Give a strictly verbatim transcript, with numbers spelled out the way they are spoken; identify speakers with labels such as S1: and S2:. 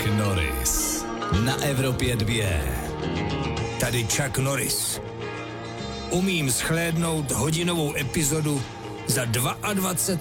S1: Norris na Evropě dvě.
S2: Tady Chuck Norris. Umím shlédnout hodinovou epizodu za dvacet